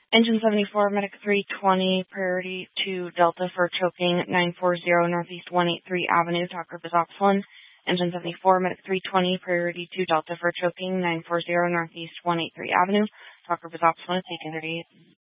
Engine 74, Medic 320, priority to Delta for choking 940 Northeast 183 Avenue, talk group is Ops 1. Engine 74, Medic 320, priority to Delta for choking 940 Northeast 183 Avenue, talk group is Ops 1, taking 38.